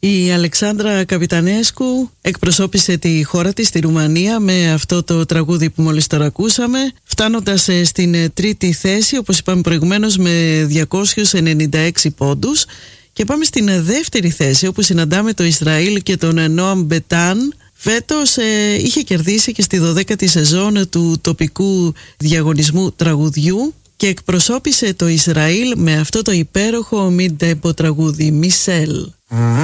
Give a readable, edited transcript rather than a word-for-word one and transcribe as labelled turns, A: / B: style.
A: Η Αλεξάνδρα Καπιτανέσκου εκπροσώπησε τη χώρα της, τη Ρουμανία, με αυτό το τραγούδι που μόλις τώρα ακούσαμε, φτάνοντας στην τρίτη θέση, όπως είπαμε προηγουμένως, με 296 πόντους. Και πάμε στην δεύτερη θέση, όπου συναντάμε το Ισραήλ και τον Νόαμ Μπετάν. Φέτος είχε κερδίσει και στη 12η σεζόν του τοπικού διαγωνισμού τραγουδιού και εκπροσώπησε το Ισραήλ με αυτό το υπέροχο mid-tempo τραγούδι «Μισελ».